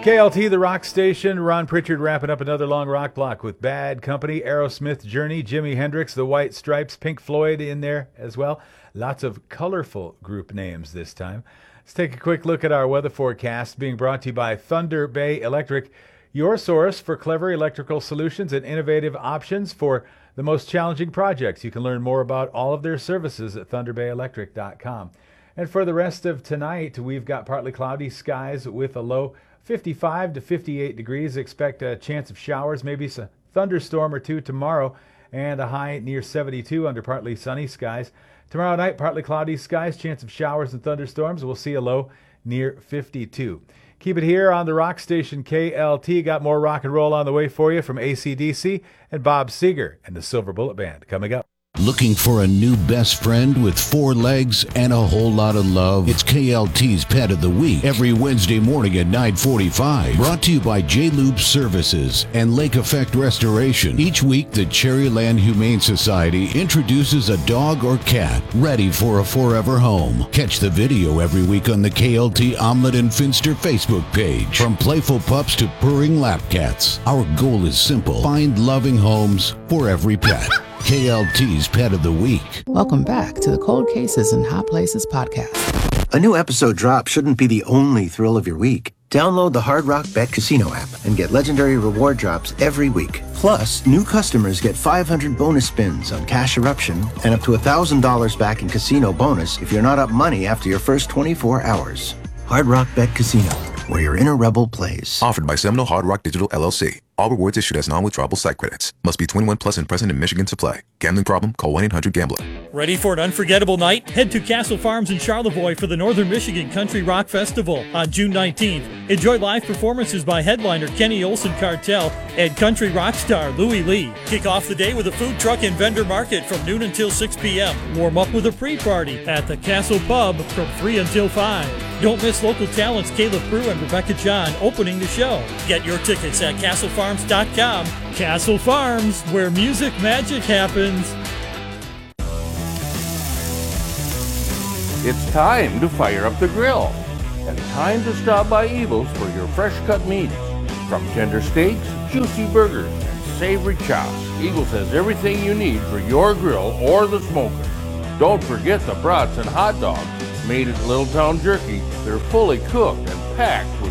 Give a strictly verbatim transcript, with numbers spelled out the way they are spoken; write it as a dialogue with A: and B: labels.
A: K L T, the rock station. Ron Pritchard wrapping up another long rock block with Bad Company, Aerosmith, Journey, Jimi Hendrix, The White Stripes, Pink Floyd in there as well. Lots of colorful group names this time. Let's take a quick look at our weather forecast, being brought to you by Thunder Bay Electric, your source for clever electrical solutions and innovative options for the most challenging projects. You can learn more about all of their services at thunder bay electric dot com. And for the rest of tonight, we've got partly cloudy skies with a low fifty-five to fifty-eight degrees. Expect a chance of showers, maybe a thunderstorm or two tomorrow, and a high near seventy-two under partly sunny skies. Tomorrow night, partly cloudy skies, chance of showers and thunderstorms. We'll see a low near fifty-two. Keep it here on the rock station K L T. Got more rock and roll on the way for you from A C D C and Bob Seger and the Silver Bullet Band coming up.
B: Looking for a new best friend with four legs and a whole lot of love? It's K L T's Pet of the Week every Wednesday morning at nine forty-five. Brought to you by J-Lube Services and Lake Effect Restoration. Each week, the Cherryland Humane Society introduces a dog or cat ready for a forever home. Catch the video every week on the K L T Omelette and Finster Facebook page. From playful pups to purring lap cats, our goal is simple. Find loving homes for every pet. K L T's Pet of the Week.
C: Welcome back to the Cold Cases and Hot Places podcast.
D: A new episode drop shouldn't be the only thrill of your week. Download the Hard Rock Bet Casino app and get legendary reward drops every week. Plus, new customers get five hundred bonus spins on Cash Eruption and up to one thousand dollars back in casino bonus if you're not up money after your first twenty-four hours. Hard Rock Bet Casino, where your inner rebel plays.
E: Offered by Seminole Hard Rock Digital L L C. All rewards issued as non-withdrawable site credits. Must be twenty-one plus and present in Michigan to play. Gambling problem? Call one eight hundred gambler.
F: Ready for an unforgettable night? Head to Castle Farms in Charlevoix for the Northern Michigan Country Rock Festival on June nineteenth. Enjoy live performances by headliner Kenny Olson Cartel and country rock star Louie Lee. Kick off the day with a food truck and vendor market from noon until six p.m. Warm up with a pre-party at the Castle Pub from three until five. Don't miss local talents Caleb Brew and Rebecca John opening the show. Get your tickets at castle farms dot com. Castle Farms, where music magic happens.
G: It's time to fire up the grill and time to stop by Evil's for your fresh cut meats. From tender steaks, juicy burgers, and savory chops, Eagles has everything you need for your grill or the smoker. Don't forget the brats and hot dogs made at Little Town Jerky. They're fully cooked and packed with